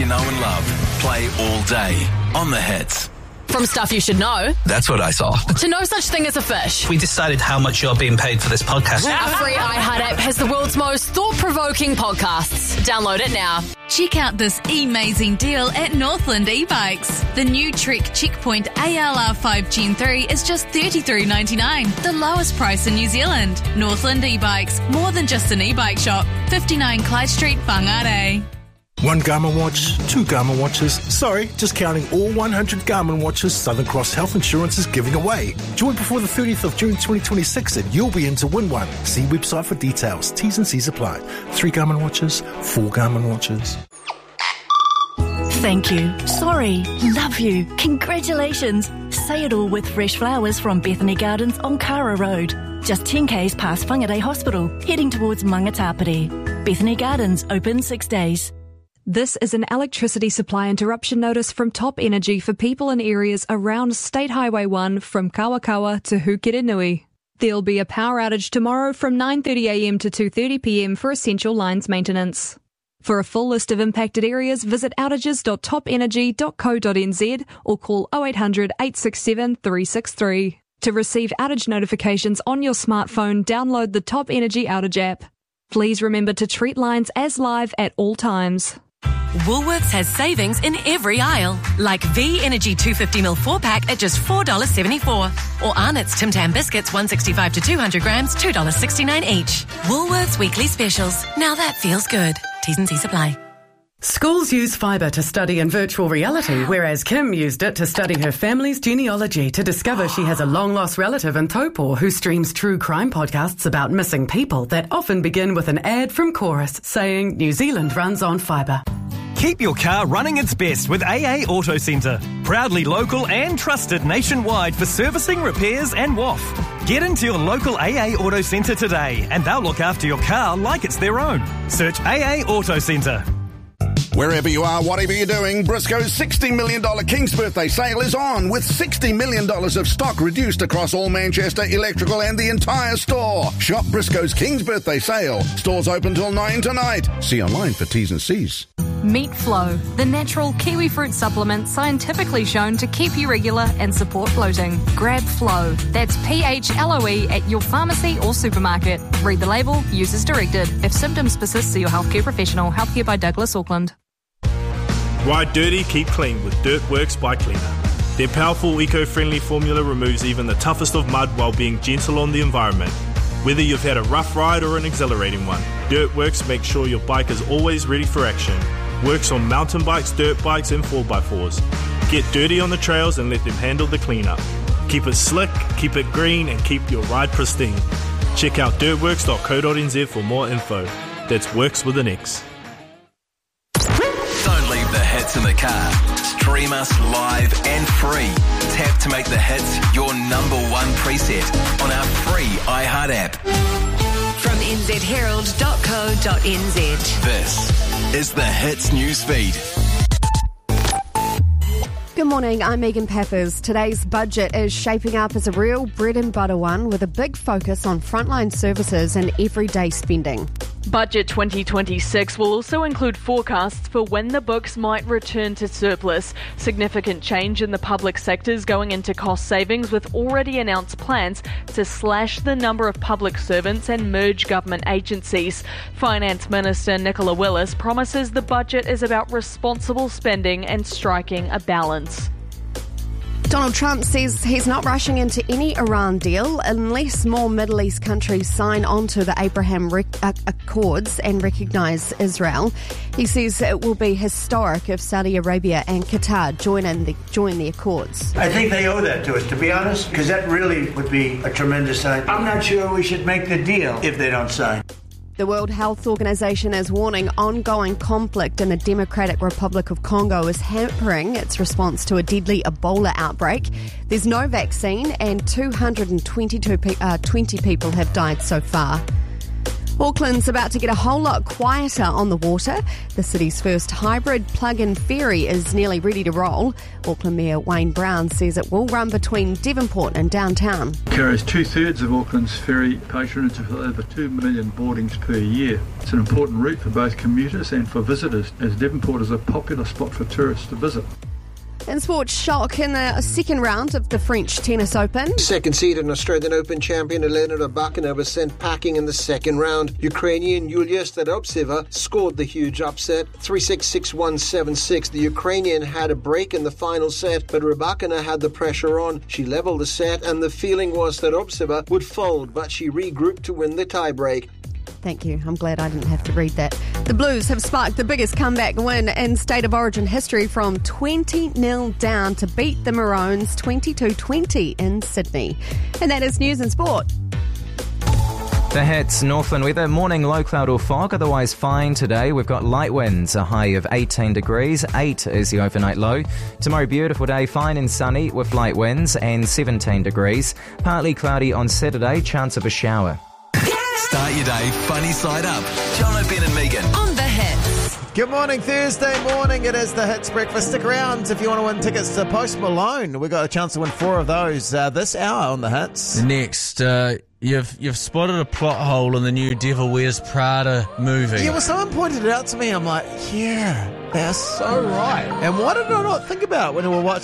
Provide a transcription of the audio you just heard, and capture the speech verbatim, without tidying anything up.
know and love. Play all day on the hits. From stuff you should know. That's what I saw. To no such thing as a fish. We decided how much you're being paid for this podcast. Our free iHeart app has the world's most thought-provoking podcasts. Download it now. Check out this amazing deal at Northland e-bikes. The new Trek Checkpoint A L R five Gen three is just thirty-three ninety-nine, the lowest price in New Zealand. Northland e-bikes, more than just an e-bike shop. fifty-nine Clyde Street, Whangarei. One Garmin watch, two Garmin watches. Sorry, just counting all one hundred Garmin watches Southern Cross Health Insurance is giving away. Join before the thirtieth of June twenty twenty-six and you'll be in to win one. See website for details. T's and C's apply. Three Garmin watches, four Garmin watches. Thank you. Sorry. Love you. Congratulations. Say it all with fresh flowers from Bethany Gardens on Kara Road. Just ten kays past Whangarei Hospital, heading towards Mangatapere. Bethany Gardens, open six days. This is an electricity supply interruption notice from Top Energy for people in areas around State Highway one from Kawakawa to Hukiranui. There'll be a power outage tomorrow from nine thirty a m to two thirty p m for essential lines maintenance. For a full list of impacted areas, visit outages dot top energy dot co dot n z or call oh eight hundred, eight six seven, three six three. To receive outage notifications on your smartphone, download the Top Energy Outage app. Please remember to treat lines as live at all times. Woolworths has savings in every aisle, like V Energy two hundred fifty milliliter four pack at just four dollars seventy-four, or Arnott's Tim Tam biscuits one sixty-five to two hundred grams, two dollars sixty-nine each. Woolworths weekly specials. Now that feels good. T's and C's apply. Schools use fibre to study in virtual reality, whereas Kim used it to study her family's genealogy to discover she has a long-lost relative in Taupo who streams true crime podcasts about missing people that often begin with an ad from Chorus saying New Zealand runs on fibre. Keep your car running its best with A A Auto Centre. Proudly local and trusted nationwide for servicing, repairs and W A F. Get into your local A A Auto Centre today and they'll look after your car like it's their own. Search A A Auto Centre. Wherever you are, whatever you're doing, Briscoe's sixty million dollars King's Birthday sale is on, with sixty million dollars of stock reduced across all Manchester Electrical and the entire store. Shop Briscoe's King's Birthday sale. Stores open till nine tonight. See online for T's and C's. Meat Flow, the natural kiwi fruit supplement scientifically shown to keep you regular and support bloating. Grab Flow. That's P H L O E at your pharmacy or supermarket. Read the label, use as directed. If symptoms persist, see your healthcare professional. Healthcare by Douglas Auckland. Ride dirty, keep clean with Dirtworks Bike Cleaner. Their powerful eco-friendly formula removes even the toughest of mud while being gentle on the environment. Whether you've had a rough ride or an exhilarating one, Dirtworks makes sure your bike is always ready for action. Works on mountain bikes, dirt bikes and four by fours. Get dirty on the trails and let them handle the cleanup. Keep it slick, keep it green and keep your ride pristine. Check out dirtworks dot co dot n z for more info. That's Works with an X. Don't leave the hits in the car. Stream us live and free. Tap to make the hits your number one preset on our free iHeart app. From n z herald dot co dot n z. This is the Hits News Feed. Good morning, I'm Megan Peppers. Today's budget is shaping up as a real bread and butter one with a big focus on frontline services and everyday spending. Budget twenty twenty-six will also include forecasts for when the books might return to surplus. Significant change in the public sectors going into cost savings with already announced plans to slash the number of public servants and merge government agencies. Finance Minister Nicola Willis promises the budget is about responsible spending and striking a balance. Donald Trump says he's not rushing into any Iran deal unless more Middle East countries sign on to the Abraham Re- uh, Accords and recognise Israel. He says it will be historic if Saudi Arabia and Qatar join in the join the Accords. I think they owe that to us, to be honest, because that really would be a tremendous sign. I'm not sure we should make the deal if they don't sign. The World Health Organization is warning ongoing conflict in the Democratic Republic of Congo is hampering its response to a deadly Ebola outbreak. There's no vaccine and two hundred twenty-two pe- uh, twenty people have died so far. Auckland's about to get a whole lot quieter on the water. The city's first hybrid plug-in ferry is nearly ready to roll. Auckland Mayor Wayne Brown says it will run between Devonport and downtown. Carries two-thirds of Auckland's ferry patronage with over two million boardings per year. It's an important route for both commuters and for visitors, as Devonport is a popular spot for tourists to visit. In sports, shock in the second round of the French Tennis Open. Second seeded Australian Open champion Elena Rybakina was sent packing in the second round. Ukrainian Yulia Staropseva scored the huge upset, three six, six one, seven six. The Ukrainian had a break in the final set, but Rybakina had the pressure on. She levelled the set, and the feeling was that Staropseva would fold, but she regrouped to win the tiebreak. Thank you. I'm glad I didn't have to read that. The Blues have sparked the biggest comeback win in State of Origin history from twenty nil down to beat the Maroons twenty-two twenty in Sydney. And that is news and sport. The hits, Northland weather, morning low cloud or fog, otherwise fine today. We've got light winds, a high of eighteen degrees, eight is the overnight low. Tomorrow beautiful day, fine and sunny with light winds and seventeen degrees. Partly cloudy on Saturday, chance of a shower. Start your day funny side up. John O'Ben and Megan. On the hits. Good morning, Thursday morning. It is the Hits Breakfast. Stick around if you want to win tickets to Post Malone. We've got a chance to win four of those uh, this hour on the Hits. Next, uh, you've you've spotted a plot hole in the new Devil Wears Prada movie. Yeah, well, someone pointed it out to me. I'm like, yeah, they're so right. And why did I not think about it when we were watching